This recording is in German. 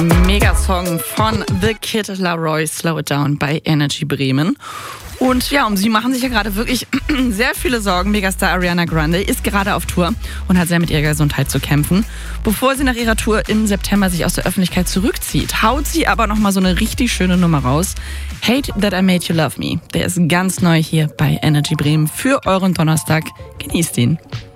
Megasong von The Kid Laroi, Slow It Down bei Energy Bremen. Und ja, um sie machen sich ja gerade wirklich sehr viele Sorgen. Megastar Ariana Grande ist gerade auf Tour und hat sehr mit ihrer Gesundheit zu kämpfen. Bevor sie nach ihrer Tour im September sich aus der Öffentlichkeit zurückzieht, haut sie aber nochmal so eine richtig schöne Nummer raus. Hate That I Made You Love Me. Der ist ganz neu hier bei Energy Bremen für euren Donnerstag. Genießt ihn.